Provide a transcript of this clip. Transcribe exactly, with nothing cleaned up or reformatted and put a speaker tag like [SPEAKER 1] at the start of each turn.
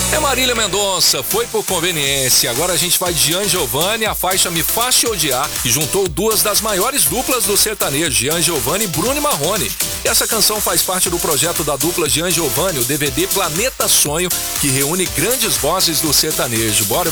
[SPEAKER 1] É Marília Mendonça, foi por conveniência. Agora a gente vai de Gian Giovanni, a faixa Me Faz Te Odiar, que juntou duas das maiores duplas do sertanejo, Gian Giovanni e Bruno Marrone. E essa canção faz parte do projeto da dupla Gian Giovanni, o D V D Planeta Sonho, que reúne grandes vozes do sertanejo. Bora